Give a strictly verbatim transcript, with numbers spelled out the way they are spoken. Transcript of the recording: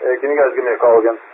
Uh, can you guys give me a call again?